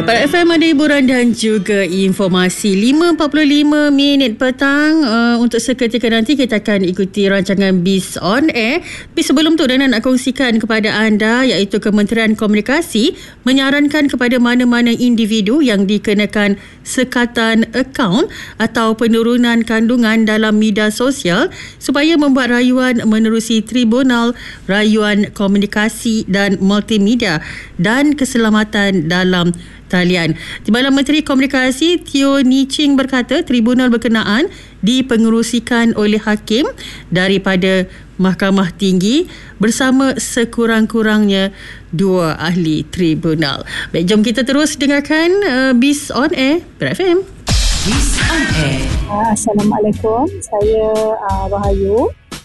Para FM ada hiburan dan juga informasi. 5.45 minit petang. Untuk seketika nanti kita akan ikuti rancangan BIS On Air. Tapi sebelum tu Dana nak kongsikan kepada anda, iaitu Kementerian Komunikasi menyarankan kepada mana-mana individu yang dikenakan sekatan akaun atau penurunan kandungan dalam media sosial supaya membuat rayuan menerusi Tribunal Rayuan Komunikasi dan Multimedia dan Keselamatan dalam Talian. Timbalan Menteri Komunikasi Teo Ni Ching berkata tribunal berkenaan dipengerusikan oleh hakim daripada Mahkamah Tinggi bersama sekurang-kurangnya 2 ahli tribunal. Baik, jom kita terus dengarkan BIS On Air BRFM. BIS On Air. Assalamualaikum, saya Rahayu.